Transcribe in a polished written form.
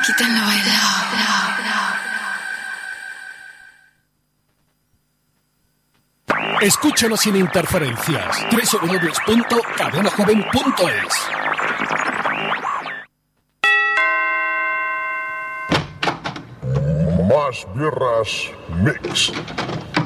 Quítenlo bailado. Escúchanos sin interferencias. www.cadenajoven.es. Más Birras Mix.